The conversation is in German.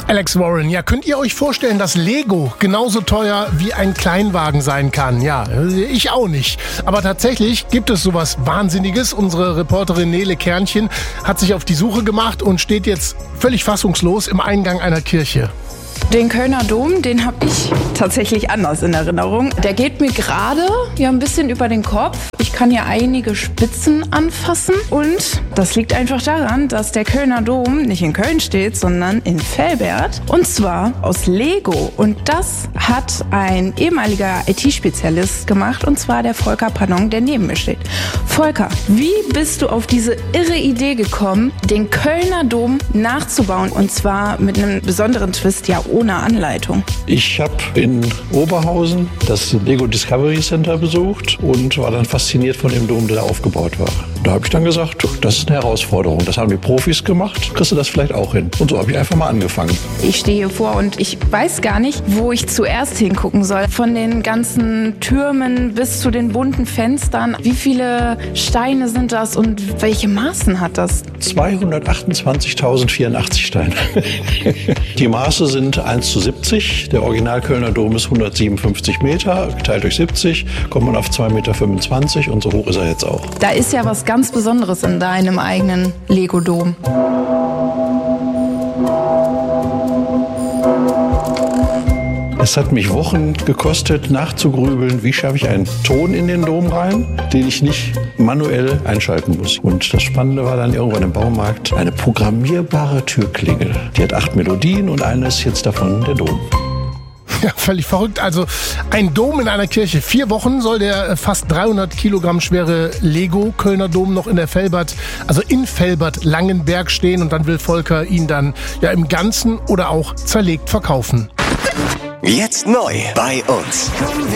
Alex Warren, ja, könnt ihr euch vorstellen, dass Lego genauso teuer wie ein Kleinwagen sein kann? Ja, ich auch nicht. Aber tatsächlich gibt es sowas Wahnsinniges. Unsere Reporterin Nele Kernchen hat sich auf die Suche gemacht und steht jetzt völlig fassungslos im Eingang einer Kirche. Den Kölner Dom, den habe ich tatsächlich anders in Erinnerung. Der geht mir gerade ein bisschen über den Kopf. Ich kann hier einige Spitzen anfassen und das liegt einfach daran, dass der Kölner Dom nicht in Köln steht, sondern in Velbert und zwar aus Lego. Und das hat ein ehemaliger IT-Spezialist gemacht und zwar der Volker Pannong, der neben mir steht. Volker, wie bist du auf diese irre Idee gekommen, den Kölner Dom nachzubauen und zwar mit einem besonderen Twist, ja ohne Anleitung? Ich habe in Oberhausen das Lego Discovery Center besucht und war dann fasziniert von dem Dom, der da aufgebaut war. Da habe ich dann gesagt, das ist eine Herausforderung. Das haben die Profis gemacht. Kriegst du das vielleicht auch hin? Und so habe ich einfach mal angefangen. Ich stehe hier vor und ich weiß gar nicht, wo ich zuerst hingucken soll. Von den ganzen Türmen bis zu den bunten Fenstern. Wie viele Steine sind das und welche Maßen hat das? 228.084 Steine. Die Maße sind 1:70. Der Original Kölner Dom ist 157 Meter. Geteilt durch 70 kommt man auf 2,25 Meter und so hoch ist er jetzt auch. Da ist ja was ganz Besonderes in deinem eigenen Lego-Dom. Es hat mich Wochen gekostet, nachzugrübeln, wie schaffe ich einen Ton in den Dom rein, den ich nicht manuell einschalten muss. Und das Spannende war dann irgendwann im Baumarkt eine programmierbare Türklingel. Die hat 8 Melodien und eine ist jetzt davon der Dom. Ja, völlig verrückt. Also ein Dom in einer Kirche. 4 Wochen soll der fast 300 Kilogramm schwere Lego-Kölner Dom noch in der Velbert, also in Velbert-Langenberg stehen und dann will Volker ihn dann ja im Ganzen oder auch zerlegt verkaufen. Jetzt neu bei uns.